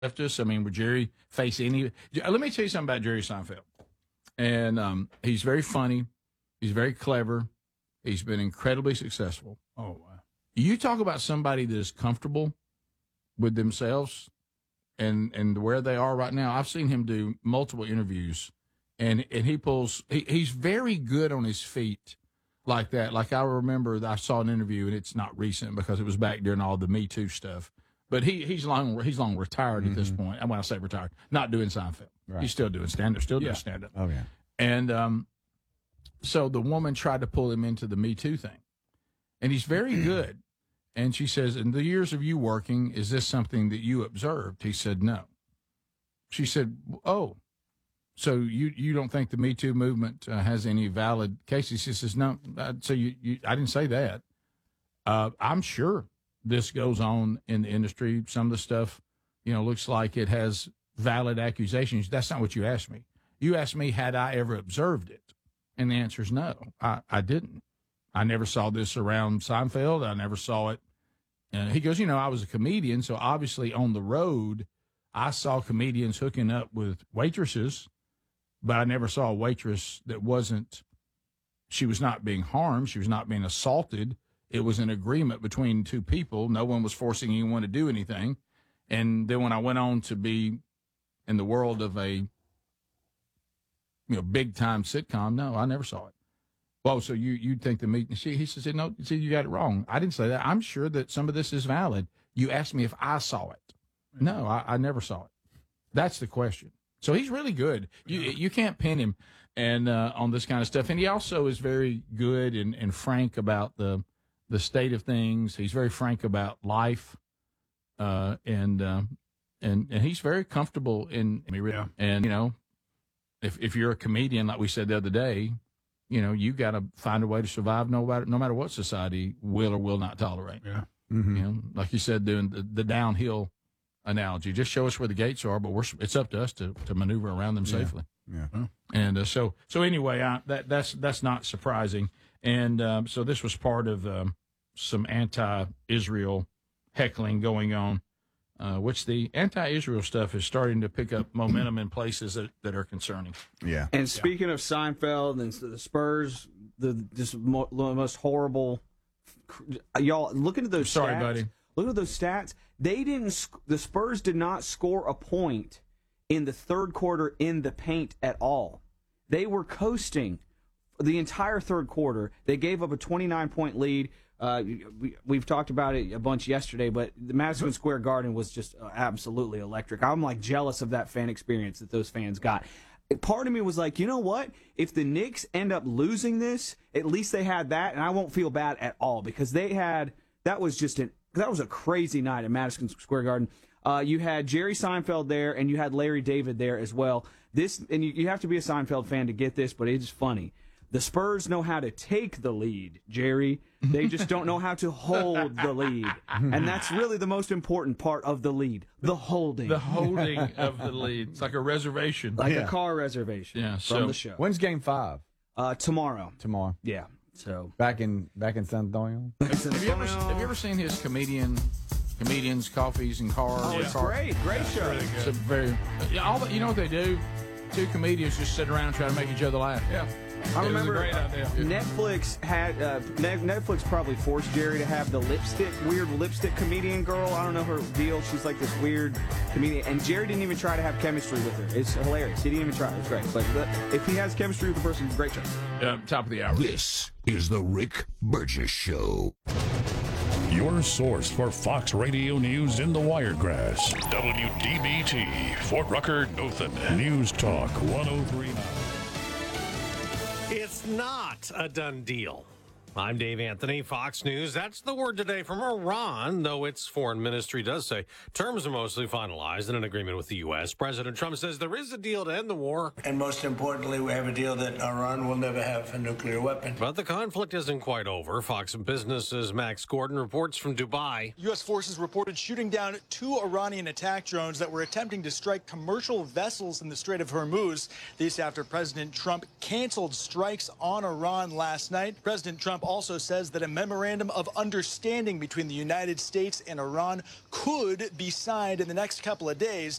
leftist? I mean, would Jerry face any? Let me tell you something about Jerry Seinfeld. And he's very funny. He's very clever. He's been incredibly successful. Oh, wow. You talk about somebody that is comfortable with themselves and where they are right now. I've seen him do multiple interviews, and he's very good on his feet like that. Like I remember I saw an interview, and it's not recent because it was back during all the Me Too stuff. But he's long retired at this point. And when I say retired, not doing Seinfeld. Right. He's still doing stand-up, doing stand-up. Oh, yeah. And so the woman tried to pull him into the Me Too thing. And he's very good. And she says, in the years of you working, is this something that you observed? He said, no. She said, oh, so you don't think the Me Too movement has any valid cases? He says, no. So I didn't say that. I'm sure this goes on in the industry. Some of the stuff, looks like it has valid accusations. That's not what you asked me. You asked me, had I ever observed it? And the answer is no, I didn't. I never saw this around Seinfeld. I never saw it. And he goes, I was a comedian, so obviously on the road, I saw comedians hooking up with waitresses, but I never saw a waitress that she was not being harmed. She was not being assaulted. It was an agreement between two people. No one was forcing anyone to do anything. And then when I went on to be in the world of a big time sitcom, no, I never saw it. Well, so you'd think he said, no, see, you got it wrong. I didn't say that. I'm sure that some of this is valid. You asked me if I saw it. No, I never saw it. That's the question. So he's really good. You can't pin him and on this kind of stuff. And he also is very good and frank about the state of things. He's very frank about life. And he's very comfortable in, and, if you're a comedian, like we said the other day, you got to find a way to survive no matter what society will or will not tolerate. Yeah. Mm-hmm. Like you said, doing the downhill analogy, just show us where the gates are, but it's up to us to maneuver around them safely. Yeah. And so anyway, that's not surprising. And so this was part of some anti-Israel heckling going on, which the anti-Israel stuff is starting to pick up momentum in places that are concerning. Yeah. And speaking of Seinfeld and the Spurs, the most horrible. Y'all, look at those stats. Sorry, buddy. Look at those stats. The Spurs did not score a point in the third quarter in the paint at all. They were coasting the entire third quarter. They gave up a 29-point lead. We've talked about it a bunch yesterday, but the Madison Square Garden was just absolutely electric. I'm jealous of that fan experience that those fans got. Part of me was like, you know what? If the Knicks end up losing this, at least they had that, and I won't feel bad at all because that was a crazy night at Madison Square Garden. You had Jerry Seinfeld there, and you had Larry David there as well. And you have to be a Seinfeld fan to get this, but it's funny. The Spurs know how to take the lead, Jerry. They just don't know how to hold the lead. And that's really the most important part of the lead, the holding. The holding of the lead. It's like a reservation. Like a car reservation from the show. When's Game 5? Tomorrow. Tomorrow. Yeah. So back in San Antonio. Have you ever seen his comedians, coffees, and cars? Oh, it's great show. Really good. It's you know what they do? Two comedians just sit around and try to make each other laugh. Yeah. I remember great idea. Netflix had Netflix probably forced Jerry to have the weird lipstick comedian girl. I don't know her deal. She's like this weird comedian, and Jerry didn't even try to have chemistry with her. It's hilarious. He didn't even try. It's great. But if he has chemistry with the person, great show. Top of the hour. This is the Rick Burgess Show. Your source for Fox Radio News in the Wiregrass. WDBT, Fort Rucker, Dothan. News Talk 1039. It's not a done deal. I'm Dave Anthony, Fox News. That's the word today from Iran, though its foreign ministry does say terms are mostly finalized in an agreement with the U.S. President Trump says there is a deal to end the war. And most importantly, we have a deal that Iran will never have a nuclear weapon. But the conflict isn't quite over. Fox Business's Max Gordon reports from Dubai. U.S. forces reported shooting down 2 Iranian attack drones that were attempting to strike commercial vessels in the Strait of Hormuz. This after President Trump canceled strikes on Iran last night. President Trump Trump also says that a memorandum of understanding between the United States and Iran could be signed in the next couple of days.